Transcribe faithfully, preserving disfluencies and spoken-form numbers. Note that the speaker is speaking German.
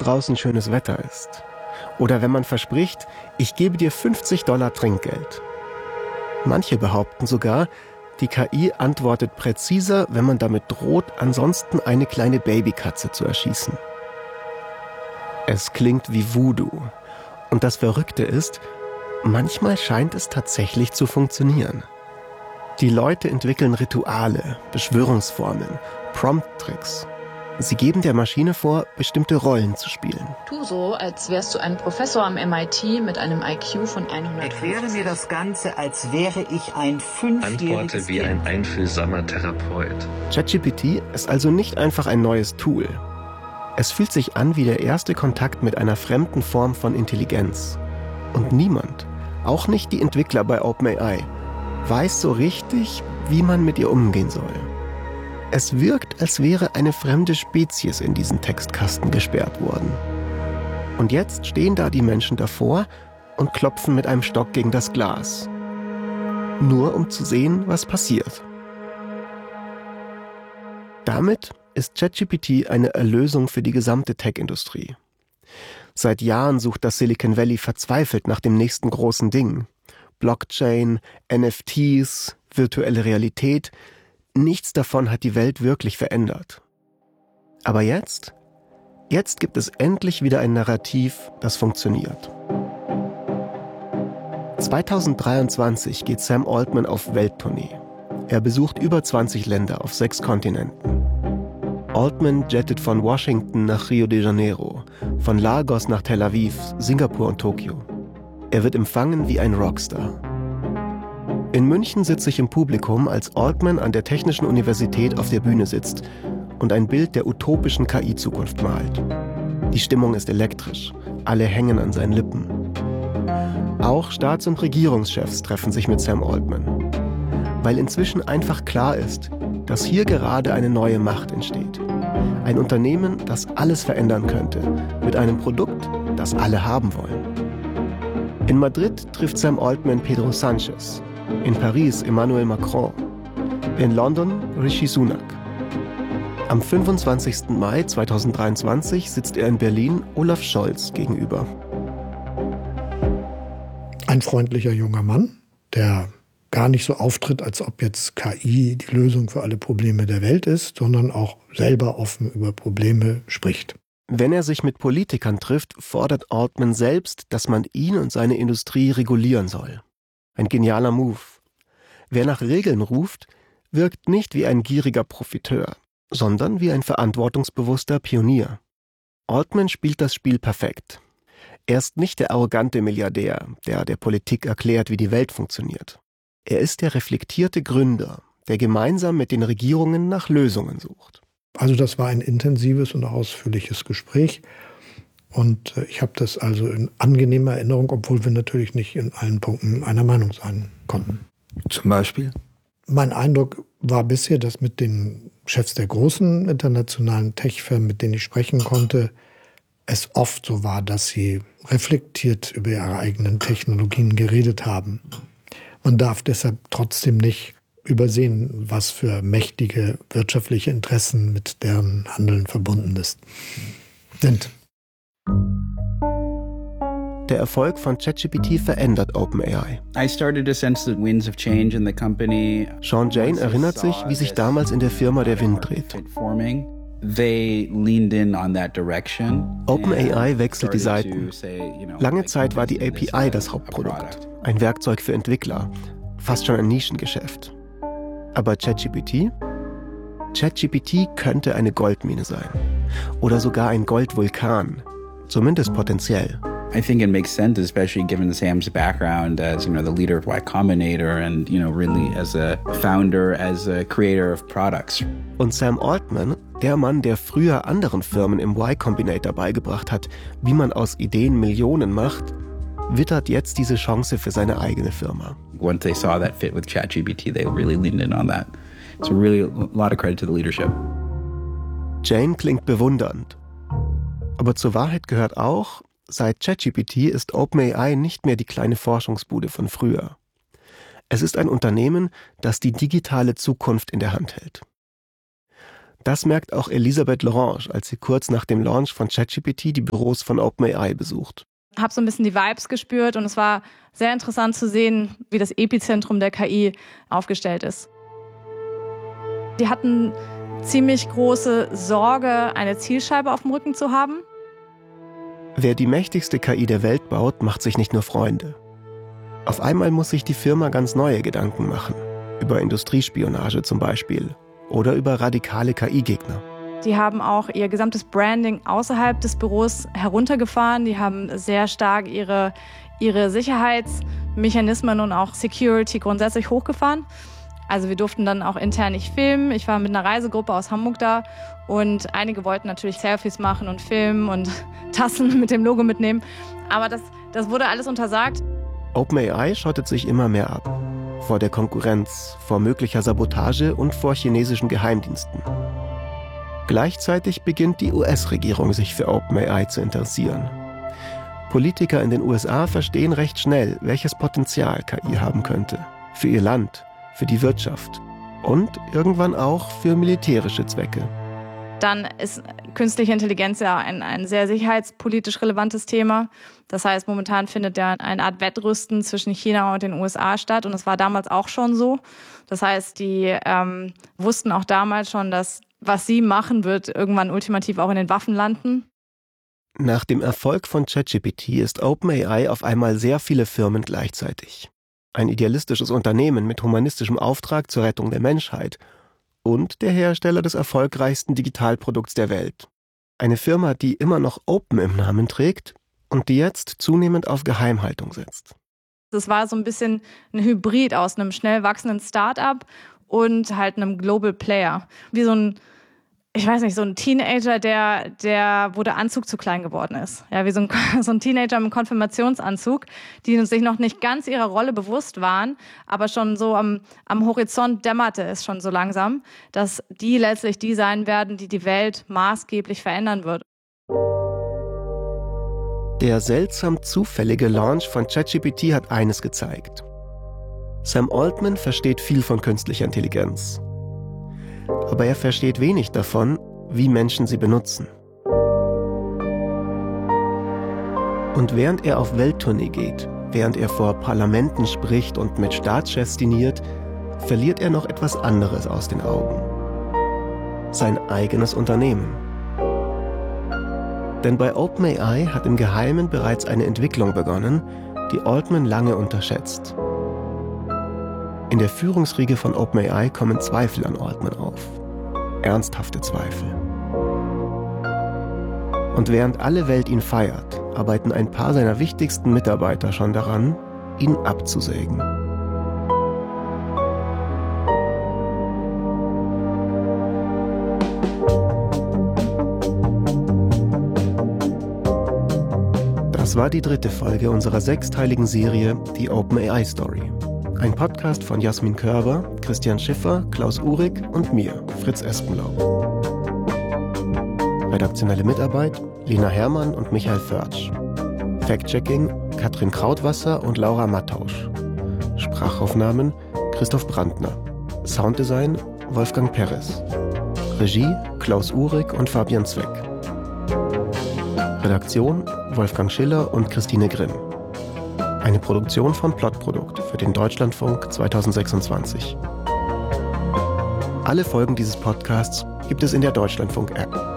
draußen schönes Wetter ist. Oder wenn man verspricht, ich gebe dir fünfzig Dollar Trinkgeld. Manche behaupten sogar, die K I antwortet präziser, wenn man damit droht, ansonsten eine kleine Babykatze zu erschießen. Es klingt wie Voodoo. Und das Verrückte ist, manchmal scheint es tatsächlich zu funktionieren. Die Leute entwickeln Rituale, Beschwörungsformeln, Prompt-Tricks. Sie geben der Maschine vor, bestimmte Rollen zu spielen. Tu so, als wärst du ein Professor am M I T mit einem I Q von hundertfünfzig. Erkläre mir das Ganze, als wäre ich ein fünfjähriges Antworte wie ein einfühlsamer Therapeut. ChatGPT ist also nicht einfach ein neues Tool. Es fühlt sich an wie der erste Kontakt mit einer fremden Form von Intelligenz. Und niemand, auch nicht die Entwickler bei OpenAI, weiß so richtig, wie man mit ihr umgehen soll. Es wirkt, als wäre eine fremde Spezies in diesen Textkasten gesperrt worden. Und jetzt stehen da die Menschen davor und klopfen mit einem Stock gegen das Glas. Nur um zu sehen, was passiert. Damit ist ChatGPT eine Erlösung für die gesamte Tech-Industrie. Seit Jahren sucht das Silicon Valley verzweifelt nach dem nächsten großen Ding. Blockchain, N F Ts, virtuelle Realität. Nichts davon hat die Welt wirklich verändert. Aber jetzt? Jetzt gibt es endlich wieder ein Narrativ, das funktioniert. zweitausenddreiundzwanzig geht Sam Altman auf Welttournee. Er besucht über zwanzig Länder auf sechs Kontinenten. Altman jettet von Washington nach Rio de Janeiro, von Lagos nach Tel Aviv, Singapur und Tokio. Er wird empfangen wie ein Rockstar. In München sitze ich im Publikum, als Altman an der Technischen Universität auf der Bühne sitzt und ein Bild der utopischen K I-Zukunft malt. Die Stimmung ist elektrisch, alle hängen an seinen Lippen. Auch Staats- und Regierungschefs treffen sich mit Sam Altman, weil inzwischen einfach klar ist, dass hier gerade eine neue Macht entsteht. Ein Unternehmen, das alles verändern könnte, mit einem Produkt, das alle haben wollen. In Madrid trifft Sam Altman Pedro Sánchez, in Paris Emmanuel Macron, in London Rishi Sunak. Am fünfundzwanzigsten Mai zweitausenddreiundzwanzig sitzt er in Berlin Olaf Scholz gegenüber. Ein freundlicher junger Mann, der gar nicht so auftritt, als ob jetzt K I die Lösung für alle Probleme der Welt ist, sondern auch selber offen über Probleme spricht. Wenn er sich mit Politikern trifft, fordert Altman selbst, dass man ihn und seine Industrie regulieren soll. Ein genialer Move. Wer nach Regeln ruft, wirkt nicht wie ein gieriger Profiteur, sondern wie ein verantwortungsbewusster Pionier. Altman spielt das Spiel perfekt. Er ist nicht der arrogante Milliardär, der der Politik erklärt, wie die Welt funktioniert. Er ist der reflektierte Gründer, der gemeinsam mit den Regierungen nach Lösungen sucht. Also das war ein intensives und ausführliches Gespräch. Und ich habe das also in angenehmer Erinnerung, obwohl wir natürlich nicht in allen Punkten einer Meinung sein konnten. Zum Beispiel? Mein Eindruck war bisher, dass mit den Chefs der großen internationalen Tech-Firmen, mit denen ich sprechen konnte, es oft so war, dass sie reflektiert über ihre eigenen Technologien geredet haben. Man darf deshalb trotzdem nicht übersehen, was für mächtige wirtschaftliche Interessen mit deren Handeln verbunden ist. sind. Der Erfolg von ChatGPT verändert OpenAI. I started to sense the winds of change in the company. Sean Jane erinnert sich, wie sich damals in der Firma der Wind dreht. They leaned in on that direction. OpenAI wechselt die Seiten. Lange Zeit war die A P I das Hauptprodukt, ein Werkzeug für Entwickler, fast schon ein Nischengeschäft. Aber ChatGPT? ChatGPT könnte eine Goldmine sein. Oder sogar ein Goldvulkan. Zumindest potenziell. I think it makes sense, especially given Sam's background as, you know, the leader of Y Combinator and, you know, really as a founder, as a creator of products. Und Sam Altman, der Mann, der früher anderen Firmen im Y Combinator beigebracht hat, wie man aus Ideen Millionen macht, wittert jetzt diese Chance für seine eigene Firma. Once they saw that fit with ChatGPT, they really leaned in on that. So really a lot of credit to the leadership. Jane klingt bewundernd. Aber zur Wahrheit gehört auch, seit ChatGPT ist OpenAI nicht mehr die kleine Forschungsbude von früher. Es ist ein Unternehmen, das die digitale Zukunft in der Hand hält. Das merkt auch Elisabeth Lorange, als sie kurz nach dem Launch von ChatGPT die Büros von OpenAI besucht. Ich habe so ein bisschen die Vibes gespürt und es war sehr interessant zu sehen, wie das Epizentrum der K I aufgestellt ist. Die hatten ziemlich große Sorge, eine Zielscheibe auf dem Rücken zu haben. Wer die mächtigste K I der Welt baut, macht sich nicht nur Freunde. Auf einmal muss sich die Firma ganz neue Gedanken machen. Über Industriespionage zum Beispiel. Oder über radikale K I-Gegner. Die haben auch ihr gesamtes Branding außerhalb des Büros heruntergefahren. Die haben sehr stark ihre, ihre Sicherheitsmechanismen und auch Security grundsätzlich hochgefahren. Also wir durften dann auch intern nicht filmen. Ich war mit einer Reisegruppe aus Hamburg da und einige wollten natürlich Selfies machen und filmen und Tassen mit dem Logo mitnehmen. Aber das, das wurde alles untersagt. OpenAI schottet sich immer mehr ab. Vor der Konkurrenz, vor möglicher Sabotage und vor chinesischen Geheimdiensten. Gleichzeitig beginnt die U S-Regierung sich für OpenAI zu interessieren. Politiker in den U S A verstehen recht schnell, welches Potenzial K I haben könnte. Für ihr Land, für die Wirtschaft und irgendwann auch für militärische Zwecke. Dann ist künstliche Intelligenz ja ein, ein sehr sicherheitspolitisch relevantes Thema. Das heißt, momentan findet ja eine Art Wettrüsten zwischen China und den U S A statt. Und das war damals auch schon so. Das heißt, die ähm, wussten auch damals schon, dass was sie machen, wird irgendwann ultimativ auch in den Waffen landen. Nach dem Erfolg von ChatGPT ist OpenAI auf einmal sehr viele Firmen gleichzeitig. Ein idealistisches Unternehmen mit humanistischem Auftrag zur Rettung der Menschheit und der Hersteller des erfolgreichsten Digitalprodukts der Welt. Eine Firma, die immer noch Open im Namen trägt und die jetzt zunehmend auf Geheimhaltung setzt. Das war so ein bisschen ein Hybrid aus einem schnell wachsenden Start-up und halt einem Global Player. Wie so ein, ich weiß nicht, so ein Teenager, der, der, wo der Anzug zu klein geworden ist. Ja, wie so ein, so ein Teenager mit Konfirmationsanzug, die sich noch nicht ganz ihrer Rolle bewusst waren, aber schon so am, am Horizont dämmerte es schon so langsam, dass die letztlich die sein werden, die die Welt maßgeblich verändern wird. Der seltsam zufällige Launch von ChatGPT hat eines gezeigt. Sam Altman versteht viel von künstlicher Intelligenz. Aber er versteht wenig davon, wie Menschen sie benutzen. Und während er auf Welttournee geht, während er vor Parlamenten spricht und mit Staatschefs diniert, verliert er noch etwas anderes aus den Augen. Sein eigenes Unternehmen. Denn bei OpenAI hat im Geheimen bereits eine Entwicklung begonnen, die Altman lange unterschätzt. In der Führungsriege von OpenAI kommen Zweifel an Altman auf. Ernsthafte Zweifel. Und während alle Welt ihn feiert, arbeiten ein paar seiner wichtigsten Mitarbeiter schon daran, ihn abzusägen. Das war die dritte Folge unserer sechsteiligen Serie Die OpenAI Story. Ein Podcast von Jasmin Körber, Christian Schiffer, Klaus Uhrig und mir, Fritz Espenlaub. Redaktionelle Mitarbeit Lena Herrmann und Michael Förtsch. Fact-Checking Katrin Krautwasser und Laura Mattausch. Sprachaufnahmen Christoph Brandner. Sounddesign Wolfgang Perez. Regie Klaus Uhrig und Fabian Zweck. Redaktion Wolfgang Schiller und Christine Grimm. Eine Produktion von Plotprodukt für den Deutschlandfunk zweitausendsechsundzwanzig. Alle Folgen dieses Podcasts gibt es in der Deutschlandfunk-App.